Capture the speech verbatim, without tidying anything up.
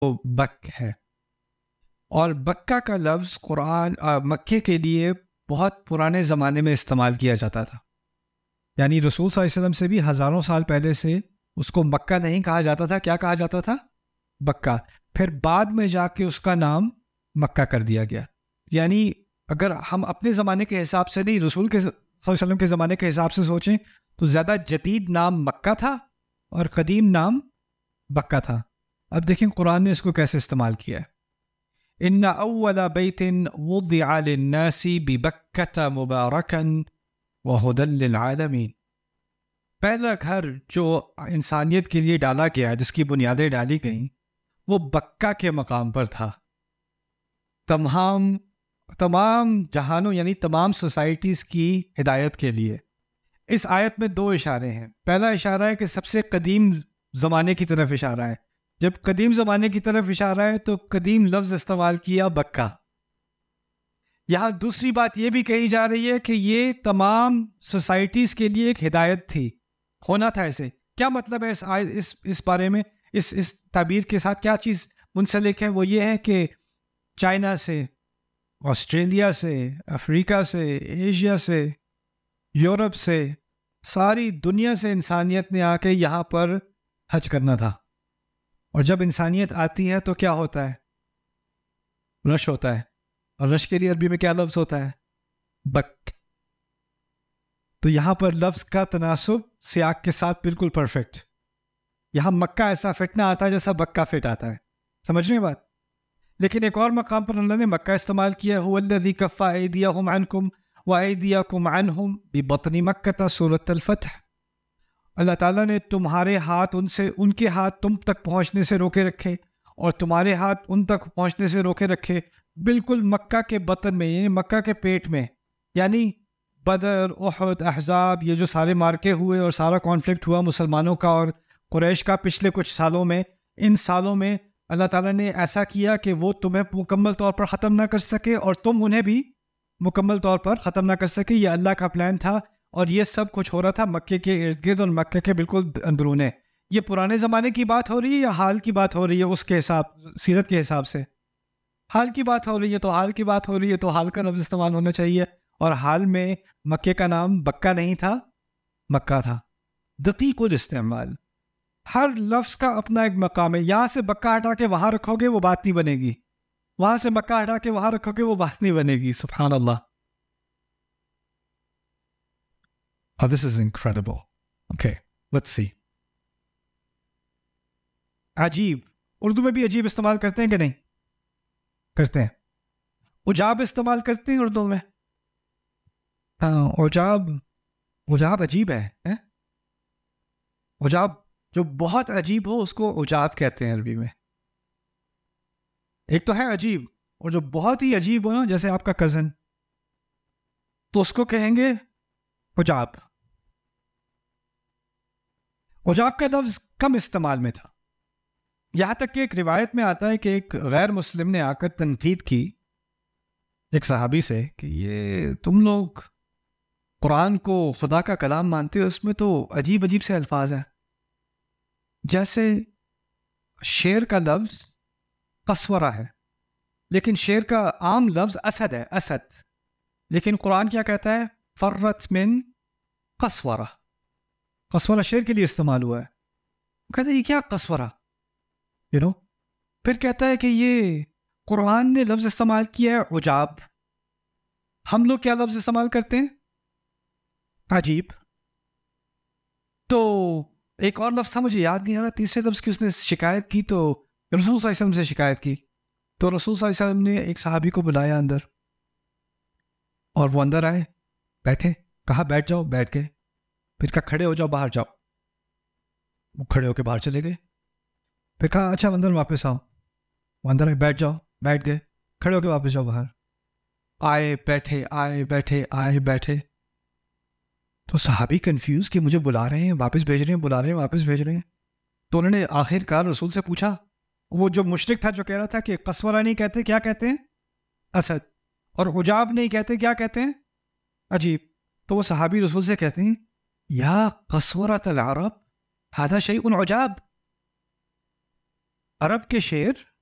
وہ بک ہے. اور بکہ کا لفظ قرآن مکے کے لیے بہت پرانے زمانے میں استعمال کیا جاتا تھا. یعنی رسول صلی اللہ علیہ وسلم سے بھی ہزاروں سال پہلے سے اس کو مکہ نہیں کہا جاتا تھا. کیا کہا جاتا تھا؟ بکہ. پھر بعد میں جا کے اس کا نام مکہ کر دیا گیا. یعنی اگر ہم اپنے زمانے کے حساب سے نہیں، رسول کے صلی اللہ علیہ وسلم کے زمانے کے حساب سے سوچیں تو زیادہ جدید نام مکہ تھا اور قدیم نام بکہ تھا. اب دیکھیں قرآن نے اس کو کیسے استعمال کیا ہے. ان اول بیت وضع للناس ببکہ مبارکا وہدی للعالمین. پہلا گھر جو انسانیت کے لیے ڈالا گیا، جس کی بنیادیں ڈالی گئیں، وہ بکہ کے مقام پر تھا. تمام تمام جہانوں یعنی تمام سوسائٹیز کی ہدایت کے لیے. اس آیت میں دو اشارے ہیں. پہلا اشارہ ہے کہ سب سے قدیم زمانے کی طرف اشارہ ہے. جب قدیم زمانے کی طرف اشارہ ہے تو قدیم لفظ استعمال کیا بکہ. یہاں دوسری بات یہ بھی کہی جا رہی ہے کہ یہ تمام سوسائٹیز کے لیے ایک ہدایت تھی، ہونا تھا ایسے. کیا مطلب ہے اس آیت اس اس بارے میں، اس اس تعبیر کے ساتھ کیا چیز منسلک ہے؟ وہ یہ ہے کہ چائنا سے، آسٹریلیا سے، افریقہ سے، ایشیا سے، یورپ سے، ساری دنیا سے انسانیت نے آ کے یہاں پر حج کرنا تھا. اور جب انسانیت آتی ہے تو کیا ہوتا ہے؟ رش ہوتا ہے. اور رش کے لیے عربی میں کیا لفظ ہوتا ہے؟ بک. تو یہاں پر لفظ کا تناسب سیاق کے ساتھ بالکل پرفیکٹ. یہاں مکہ ایسا فٹ نہ آتا جیسا بکہ فٹ آتا ہے. سمجھ رہے ہیں بات؟ لیکن ایک اور مقام پر اللہ نے مکہ استعمال کیا. هو الذی کف ایدیہم عنکم وایدیکم عنہم ببطن مکہ، سورۃ الفتح. اللہ تعالیٰ نے تمہارے ہاتھ ان سے ان کے ہاتھ تم تک پہنچنے سے روکے رکھے اور تمہارے ہاتھ ان تک پہنچنے سے روکے رکھے بالکل مکہ کے بطن میں، یعنی مکہ کے پیٹ میں. یعنی بدر، احد، احزاب، یہ جو سارے مارکے ہوئے اور سارا کانفلکٹ ہوا مسلمانوں کا اور قریش کا پچھلے کچھ سالوں میں، ان سالوں میں اللہ تعالیٰ نے ایسا کیا کہ وہ تمہیں مکمل طور پر ختم نہ کر سکے اور تم انہیں بھی مکمل طور پر ختم نہ کر سکے. یہ اللہ کا پلان تھا اور یہ سب کچھ ہو رہا تھا مکے کے ارد گرد اور مکے کے بالکل اندرونے. یہ پرانے زمانے کی بات ہو رہی ہے یا حال کی بات ہو رہی ہے؟ اس کے حساب سیرت کے حساب سے حال کی بات ہو رہی ہے. تو حال کی بات ہو رہی ہے تو حال کا لفظ استعمال ہونا چاہیے. اور حال میں مکے کا نام بکہ نہیں تھا، مکہ تھا. دقیق الاستعمال. ہر لفظ کا اپنا ایک مقام ہے. یہاں سے بکہ ہٹا کے وہاں رکھو گے وہ بات نہیں بنے گی، وہاں سے مکہ ہٹا کے وہاں رکھو گے وہ بات نہیں بنے گی. سبحان اللہ. Oh, this is incredible. Okay, let's see. عجیب. اردو میں بھی عجیب استعمال کرتے ہیں کہ نہیں؟ کرتے ہیں. عجاب استعمال کرتے ہیں اردو میں. ہاں، عجاب. عجاب عجیب ہے. عجاب جو بہت عجیب ہو اس کو عجاب کہتے ہیں عربی میں. ایک تو ہے عجیب، اور جو بہت ہی عجیب ہو نا، جیسے آپ کا کزن، تو اس کو کہیں گے عجاب. عجاب کا لفظ کم استعمال میں تھا. یہاں تک کہ ایک روایت میں آتا ہے کہ ایک غیر مسلم نے آ کر تنقید کی ایک صحابی سے کہ یہ تم لوگ قرآن کو خدا کا کلام مانتے ہو، اس میں تو عجیب عجیب سے الفاظ ہیں. جیسے شیر کا لفظ قسورہ ہے، لیکن شیر کا عام لفظ اسد ہے، اسد. لیکن قرآن کیا کہتا ہے؟ فرت من قسورہ. قسورہ شیر کے لیے استعمال ہوا ہے. کہتا ہے یہ کیا قسورہ، یو نو. پھر کہتا ہے کہ یہ قرآن نے لفظ استعمال کیا ہے عجاب. ہم لوگ کیا لفظ استعمال کرتے ہیں؟ عجیب. تو ایک اور لفظ تھا مجھے یاد نہیں آ رہا، تیسرے لفظ کی اس نے شکایت کی، تو رسول صلی اللہ علیہ وسلم سے شکایت کی. تو رسول صلی اللہ علیہ وسلم نے ایک صحابی کو بلایا اندر، اور وہ اندر آئے، بیٹھے، کہا بیٹھ جاؤ، بیٹھ گئے. پھر کہا کھڑے ہو جاؤ، باہر جاؤ. وہ کھڑے ہو کے باہر چلے گئے. پھر کہا اچھا اندر واپس آؤ. وہ اندر آئے، بیٹھ جاؤ، بیٹھ گئے. کھڑے ہو کے واپس جاؤ باہر. آئے بیٹھے، آئے بیٹھے، آئے بیٹھے. تو صحابی کنفیوز کہ مجھے بلا رہے ہیں، واپس بھیج رہے ہیں، بلا رہے ہیں، واپس بھیج رہے ہیں. تو انہوں نے آخر کار رسول سے پوچھا. وہ جو مشرک تھا جو کہہ رہا تھا کہ قسورہ نہیں کہتے، کیا کہتے ہیں؟ اسد. اور عجاب نہیں کہتے، کیا کہتے ہیں؟ عجیب. تو وہ صحابی رسول سے کہتے ہیں یا قسورۃ العرب ھذا شیء عجاب. عرب کے شعر